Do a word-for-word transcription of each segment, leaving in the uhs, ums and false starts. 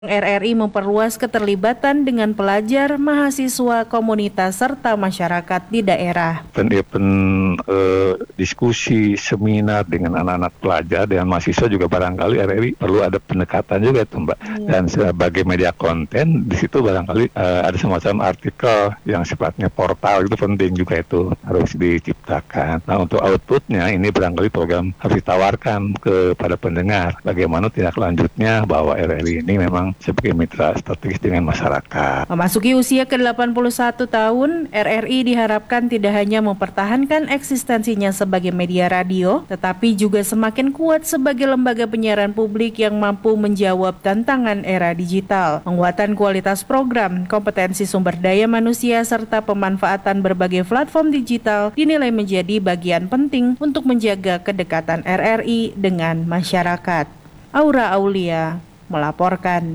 R R I memperluas keterlibatan dengan pelajar, mahasiswa, komunitas, serta masyarakat di daerah. Event-event eh, diskusi, seminar dengan anak-anak pelajar, dengan mahasiswa juga barangkali R R I perlu ada pendekatan juga tuh Mbak. Iya. Dan sebagai media konten, di situ barangkali eh, ada semacam artikel yang sifatnya portal, itu penting juga itu harus diciptakan. Nah untuk outputnya ini barangkali program harus ditawarkan kepada pendengar. Bagaimana tindak lanjutnya bahwa R R I ini memang sebagai mitra strategis dengan masyarakat. Memasuki usia ke delapan puluh satu tahun, R R I diharapkan tidak hanya mempertahankan eksistensinya sebagai media radio, tetapi juga semakin kuat sebagai lembaga penyiaran publik yang mampu menjawab tantangan era digital. Penguatan kualitas program, kompetensi sumber daya manusia, serta pemanfaatan berbagai platform digital dinilai menjadi bagian penting untuk menjaga kedekatan R R I dengan masyarakat. Aura Aulia melaporkan.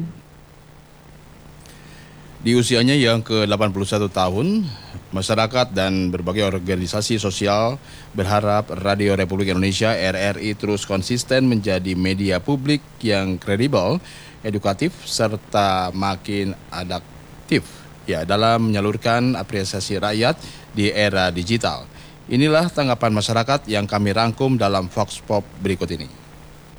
Di usianya yang ke delapan puluh satu tahun, masyarakat dan berbagai organisasi sosial berharap Radio Republik Indonesia R R I terus konsisten menjadi media publik yang kredibel, edukatif, serta makin adaptif ya dalam menyalurkan apresiasi rakyat di era digital. Inilah tanggapan masyarakat yang kami rangkum dalam Vox Pop berikut ini.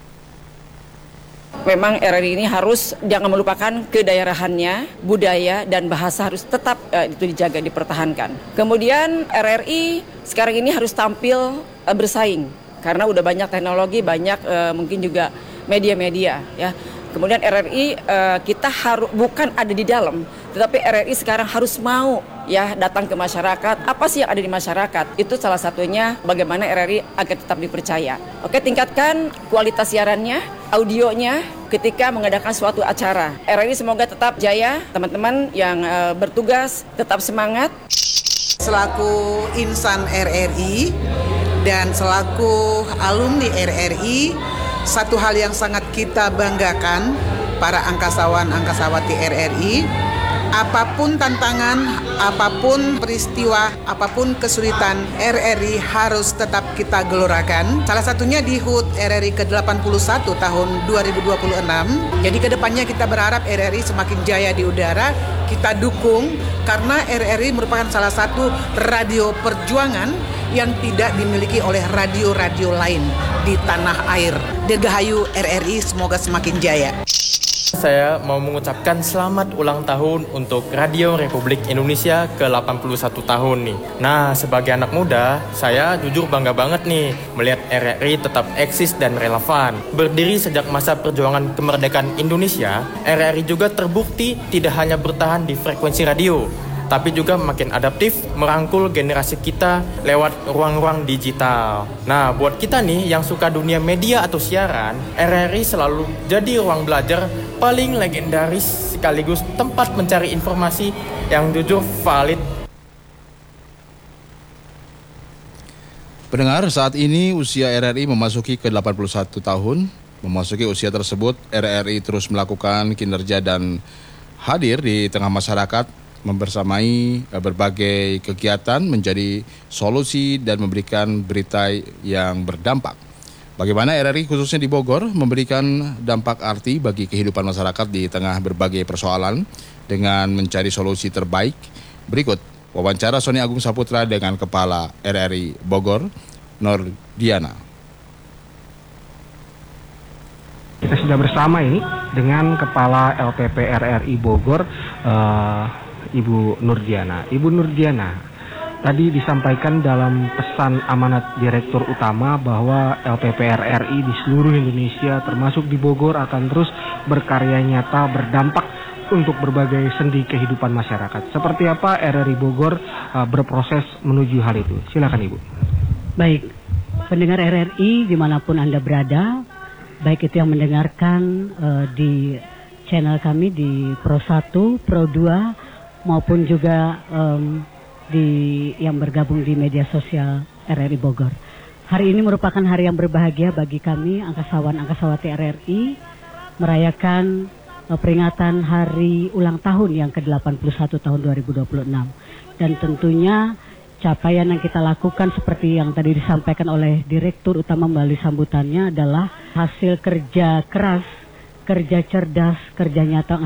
Memang R R I ini harus jangan melupakan kedaerahannya, budaya dan bahasa harus tetap uh, itu dijaga, dipertahankan. Kemudian R R I sekarang ini harus tampil uh, bersaing karena udah banyak teknologi, banyak uh, mungkin juga media-media ya. Kemudian R R I uh, kita harus bukan ada di dalam, tetapi R R I sekarang harus mau ya datang ke masyarakat. Apa sih yang ada di masyarakat? Itu salah satunya bagaimana R R I agar tetap dipercaya. Oke, tingkatkan kualitas siarannya, audionya ketika mengadakan suatu acara. R R I semoga tetap jaya, teman-teman yang uh, bertugas tetap semangat. Selaku insan R R I dan selaku alumni R R I, satu hal yang sangat kita banggakan para angkasawan-angkasawati R R I, apapun tantangan, apapun peristiwa, apapun kesulitan, R R I harus tetap kita gelorakan. Salah satunya di H U T R R I ke delapan puluh satu tahun dua ribu dua puluh enam. Jadi kedepannya kita berharap R R I semakin jaya di udara, kita dukung karena R R I merupakan salah satu radio perjuangan yang tidak dimiliki oleh radio-radio lain di tanah air. Dirgahayu R R I, semoga semakin jaya. Saya mau mengucapkan selamat ulang tahun untuk Radio Republik Indonesia ke delapan puluh satu tahun nih. Nah, sebagai anak muda, saya jujur bangga banget nih melihat R R I tetap eksis dan relevan. Berdiri sejak masa perjuangan kemerdekaan Indonesia, R R I juga terbukti tidak hanya bertahan di frekuensi radio, tapi juga makin adaptif merangkul generasi kita lewat ruang-ruang digital. Nah, buat kita nih yang suka dunia media atau siaran, R R I selalu jadi ruang belajar paling legendaris sekaligus tempat mencari informasi yang jujur, valid. Pendengar, saat ini usia R R I memasuki ke delapan puluh satu tahun. Memasuki usia tersebut, R R I terus melakukan kinerja dan hadir di tengah masyarakat, membersamai berbagai kegiatan, menjadi solusi dan memberikan berita yang berdampak. Bagaimana R R I khususnya di Bogor memberikan dampak arti bagi kehidupan masyarakat di tengah berbagai persoalan dengan mencari solusi terbaik. Berikut wawancara Sony Agung Saputra dengan Kepala R R I Bogor, Nur Diana. Kita sudah bersama ini dengan Kepala L P P R R I Bogor, uh, Ibu Nur Diana. Ibu Nur Diana, tadi disampaikan dalam pesan amanat Direktur Utama bahwa L P P R R I di seluruh Indonesia termasuk di Bogor akan terus berkarya nyata berdampak untuk berbagai sendi kehidupan masyarakat. Seperti apa R R I Bogor uh, berproses menuju hal itu? Silakan Ibu. Baik, pendengar R R I dimanapun Anda berada, baik itu yang mendengarkan uh, di channel kami di Pro satu, Pro dua, maupun juga um, di yang bergabung di media sosial R R I Bogor. Hari ini merupakan hari yang berbahagia bagi kami angkasawan-angkasawati R R I merayakan uh, peringatan hari ulang tahun yang ke delapan puluh satu tahun dua ribu dua puluh enam. Dan tentunya capaian yang kita lakukan seperti yang tadi disampaikan oleh Direktur Utama melalui sambutannya adalah hasil kerja keras kerja cerdas, kerja nyata